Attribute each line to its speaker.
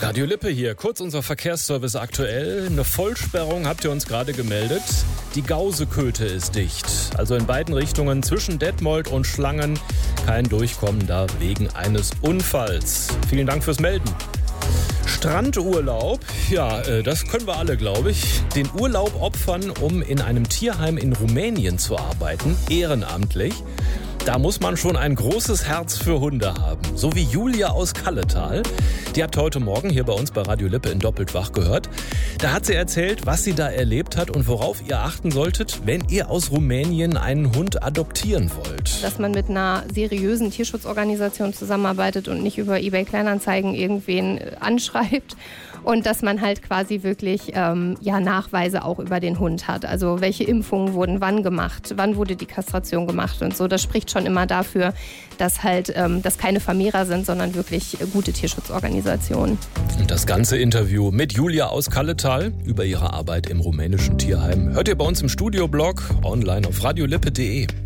Speaker 1: Radio Lippe hier, kurz unser Verkehrsservice aktuell. Eine Vollsperrung habt ihr uns gerade gemeldet. Die Gauseköte ist dicht. Also in beiden Richtungen zwischen Detmold und Schlangen kein Durchkommen da wegen eines Unfalls. Vielen Dank fürs Melden. Strandurlaub, ja, das können wir alle, glaube ich. Den Urlaub opfern, um in einem Tierheim in Rumänien zu arbeiten, ehrenamtlich. Da muss man schon ein großes Herz für Hunde haben. So wie Julia aus Kalletal. Die habt ihr heute Morgen hier bei uns bei Radio Lippe in Doppelt wach gehört. Da hat sie erzählt, was sie da erlebt hat und worauf ihr achten solltet, wenn ihr aus Rumänien einen Hund adoptieren wollt.
Speaker 2: Dass man mit einer seriösen Tierschutzorganisation zusammenarbeitet und nicht über eBay Kleinanzeigen irgendwen anschreibt. Und dass man halt quasi wirklich Nachweise auch über den Hund hat. Also welche Impfungen wurden wann gemacht, wann wurde die Kastration gemacht und so. Das spricht schon immer dafür, dass das keine Vermehrer sind, sondern wirklich gute Tierschutzorganisationen.
Speaker 1: Und das ganze Interview mit Julia aus Kalletal über ihre Arbeit im rumänischen Tierheim hört ihr bei uns im Studioblog online auf radiolippe.de.